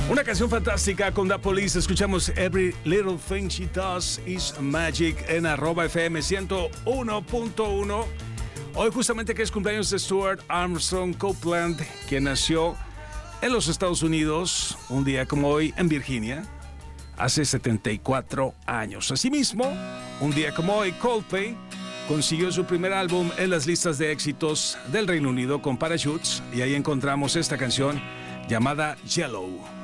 Una canción fantástica con The Police. Escuchamos Every Little Thing She Does Is Magic en @FM 101.1. Hoy justamente que es cumpleaños de Stuart Armstrong Copeland, quien nació en los Estados Unidos un día como hoy en Virginia, hace 74 años. Asimismo, un día como hoy, Coldplay consiguió su primer álbum en las listas de éxitos del Reino Unido con Parachutes, y ahí encontramos esta canción llamada Yellow.